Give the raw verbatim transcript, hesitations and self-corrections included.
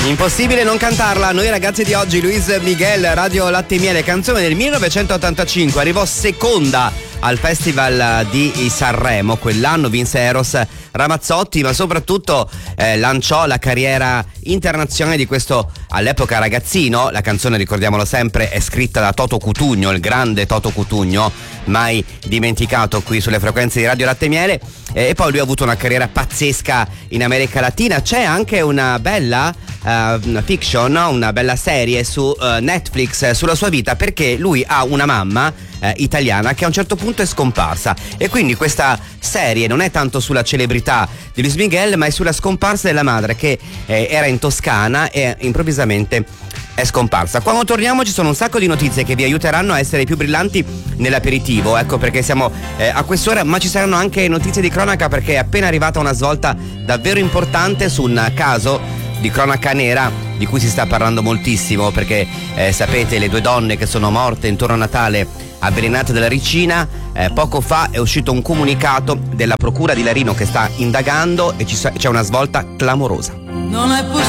Impossibile non cantarla. Noi ragazzi di oggi, Luis Miguel, Radio Latte e Miele, canzone del millenovecentottantacinque, arrivò seconda al Festival di Sanremo. Quell'anno vinse Eros Ramazzotti, ma soprattutto eh, lanciò la carriera internazionale di questo all'epoca ragazzino. La canzone, ricordiamolo sempre, è scritta da Toto Cutugno, il grande Toto Cutugno, mai dimenticato qui sulle frequenze di Radio Latte e Miele. E poi lui ha avuto una carriera pazzesca in America Latina. C'è anche una bella uh, una fiction, no? Una bella serie su uh, Netflix eh, sulla sua vita, perché lui ha una mamma eh, italiana che a un certo punto è scomparsa, e quindi questa serie non è tanto sulla celebrità di Luis Miguel, ma è sulla scomparsa della madre, che eh, era in Toscana e improvvisamente è scomparsa. Quando torniamo ci sono un sacco di notizie che vi aiuteranno a essere più brillanti nell'aperitivo, ecco perché siamo eh, a quest'ora, ma ci saranno anche notizie di cronaca, perché è appena arrivata una svolta davvero importante su un caso di cronaca nera di cui si sta parlando moltissimo, perché eh, sapete, le due donne che sono morte intorno a Natale avvelenate dalla ricina, eh, poco fa è uscito un comunicato della procura di Larino che sta indagando e ci, c'è una svolta clamorosa. Non è possibile.